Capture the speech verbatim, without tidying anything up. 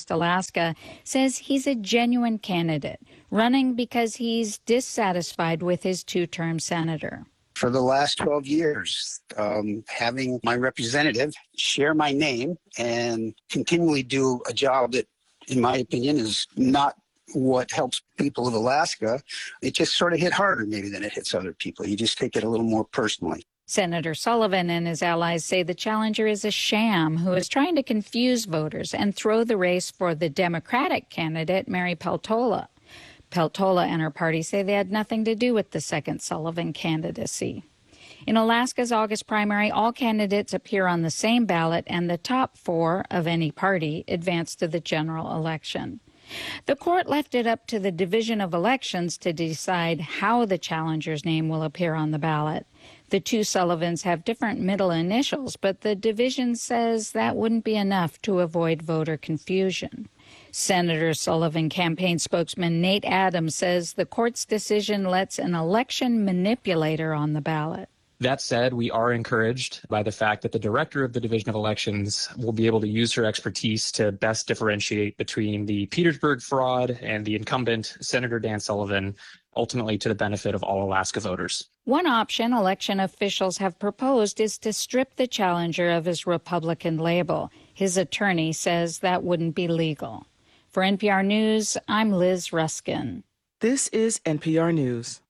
West Alaska, says he's a genuine candidate, running because he's dissatisfied with his two-term senator. For the last twelve years, um, having my representative share my name and continually do a job that, in my opinion, is not what helps people of Alaska, it just sort of hit harder maybe than it hits other people. You just take it a little more personally. Senator Sullivan and his allies say the challenger is a sham who is trying to confuse voters and throw the race for the Democratic candidate, Mary Peltola. Peltola and her party say they had nothing to do with the second Sullivan candidacy. In Alaska's August primary, all candidates appear on the same ballot, and the top four of any party advance to the general election. The court left it up to the Division of Elections to decide how the challenger's name will appear on the ballot. The two Sullivans have different middle initials, but the division says that wouldn't be enough to avoid voter confusion. Senator Sullivan campaign spokesman Nate Adams says the court's decision lets an election manipulator on the ballot. That said, we are encouraged by the fact that the director of the Division of Elections will be able to use her expertise to best differentiate between the Petersburg fraud and the incumbent, Senator Dan Sullivan, ultimately to the benefit of all Alaska voters. One option election officials have proposed is to strip the challenger of his Republican label. His attorney says that wouldn't be legal. For N P R News, I'm Liz Ruskin. This is N P R News.